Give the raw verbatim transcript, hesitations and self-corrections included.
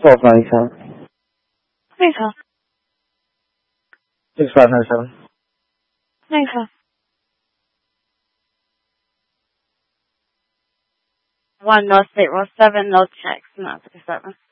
twelve ninety-seven. Later. six five nine seven. Later. One, no, zero, seven, no checks, no, seven.